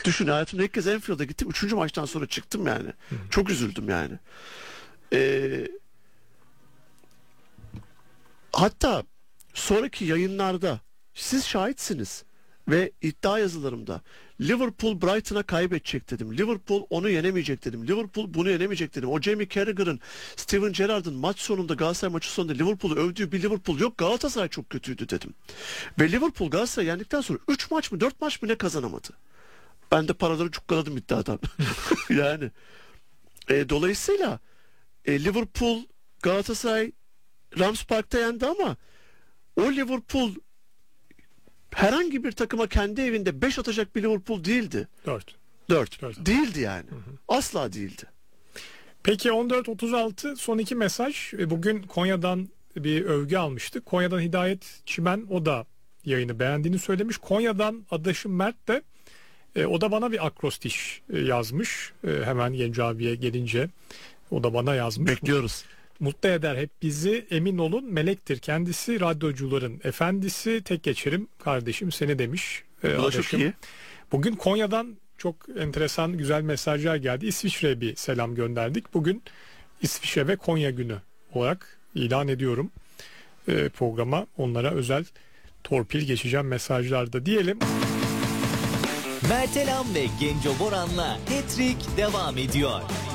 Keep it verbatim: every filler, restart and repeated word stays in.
Düşün, hayatımda ilk kez Anfield'a gittim. Üçüncü maçtan sonra çıktım yani. Hı. Çok üzüldüm yani. Ee, hatta sonraki yayınlarda siz şahitsiniz ve iddia yazılarımda Liverpool Brighton'a kaybedecek dedim. Liverpool onu yenemeyecek dedim. Liverpool bunu yenemeyecek dedim. O Jamie Carragher'ın, Steven Gerrard'ın maç sonunda, Galatasaray maçı sonunda Liverpool'u övdüğü bir Liverpool yok. Galatasaray çok kötüydü dedim. Ve Liverpool Galatasaray yendikten sonra üç maç mı dört maç mı ne kazanamadı. Ben de paraları cukkaladım iddiadan. yani e, dolayısıyla e, Liverpool Galatasaray Rams Park'ta yendi ama o Liverpool herhangi bir takıma kendi evinde beş atacak bir Liverpool değildi. dört. dört. Değildi yani. Hı hı. Asla değildi. Peki on dört otuz altı son iki mesaj. Bugün Konya'dan bir övgü almıştık. Konya'dan Hidayet Çimen, o da yayını beğendiğini söylemiş. Konya'dan adaşım Mert de e, o da bana bir akrostiş e, yazmış. E, hemen Genco abiye gelince o da bana yazmış. Bekliyoruz. Mutlu eder hep bizi, emin olun melektir kendisi, radyocuların efendisi, tek geçerim kardeşim seni demiş. E, Bu da çok iyi. Bugün Konya'dan çok enteresan güzel mesajlar geldi. İsviçre'ye bir selam gönderdik. Bugün İsviçre ve Konya günü olarak ilan ediyorum e, programa. Onlara özel torpil geçeceğim mesajlarda diyelim. Mertelam ve Genco Boran'la Hat-Trick devam ediyor.